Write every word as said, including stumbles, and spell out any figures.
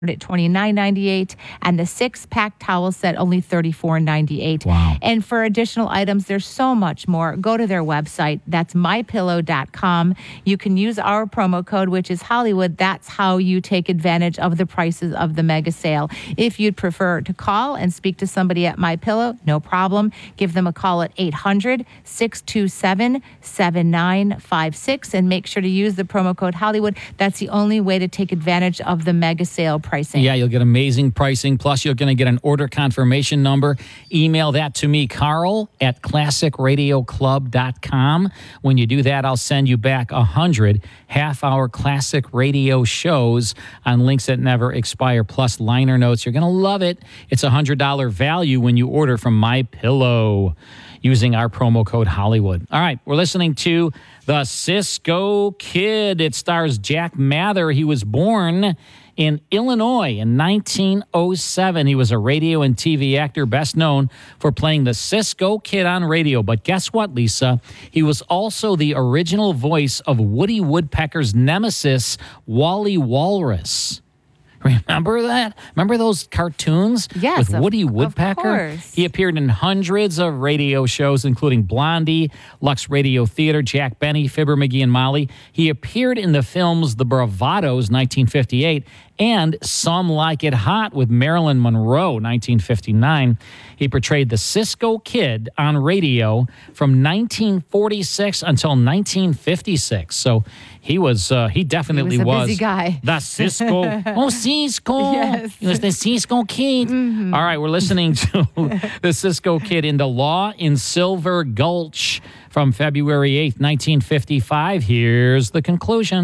at twenty-nine ninety-eight, and the six-pack towel set only thirty-four ninety-eight. Wow. And for additional items, there's so much more. Go to their website. That's my pillow dot com. You can use our promo code, which is Hollywood. That's how you take advantage of the prices of the mega sale. If you'd prefer to call and speak to somebody at MyPillow, no problem. Give them a call at eight hundred, six two seven, seven nine five six and make sure to use the promo code Hollywood. That's the only way to take advantage of the mega sale pricing. Yeah, you'll get amazing pricing. Plus, you're going to get an order confirmation number. Email that to me, Carl at classic radio club dot com. When you do that, I'll send you back one hundred half-hour classic radio shows on links that never expire, plus liner notes. You're going to love it. It's a one hundred dollars value when you order from MyPillow using our promo code Hollywood. All right, we're listening to The Cisco Kid. It stars Jack Mather. He was born in Illinois in nineteen oh seven. He was a radio and T V actor, best known for playing the Cisco Kid on radio. But guess what, Lisa? He was also the original voice of Woody Woodpecker's nemesis, Wally Walrus. Remember that? Remember those cartoons Yes, with of- Woody of Woodpecker? course. He appeared in hundreds of radio shows, including Blondie, Lux Radio Theater, Jack Benny, Fibber McGee, and Molly. He appeared in the films The Bravados, nineteen fifty-eight, and Some Like It Hot with Marilyn Monroe, nineteen fifty-nine. He portrayed the Cisco Kid on radio from nineteen forty-six until nineteen fifty-six. So he was, uh, he definitely He was a was busy guy. the Cisco. Oh, Cisco. Yes. He was the Cisco Kid. Mm-hmm. All right, we're listening to the Cisco Kid in The Law in Silver Gulch from February eighth, nineteen fifty-five. Here's the conclusion.